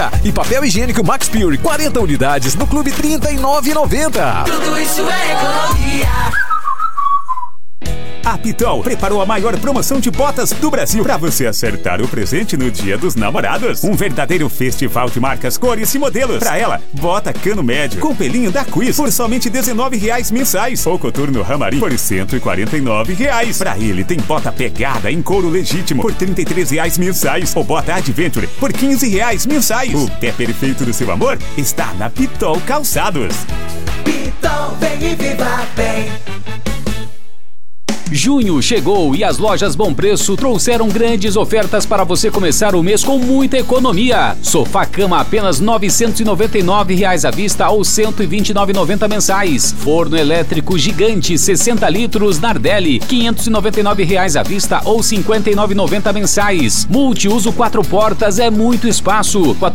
E papel higiênico Max Pure, 40 unidades no Clube R$ 39,90. Tudo isso é economia. A Pitol preparou a maior promoção de botas do Brasil para você acertar o presente no Dia dos Namorados. Um verdadeiro festival de marcas, cores e modelos. Para ela, bota cano médio com pelinho da Quiz por somente R$19 mensais. Ou coturno Ramarim por R$149. Para ele, tem bota pegada em couro legítimo por R$33 mensais. Ou bota Adventure por R$15 mensais. O pé perfeito do seu amor está na Pitol Calçados. Pitol, vem e viva bem. Junho chegou e as lojas Bom Preço trouxeram grandes ofertas para você começar o mês com muita economia. Sofá-cama apenas R$ 999 à vista ou R$ 129,90 mensais. Forno elétrico gigante 60 litros Nardelli, R$ 599 à vista ou R$ 59,90 mensais. Multiuso 4 portas é muito espaço, R$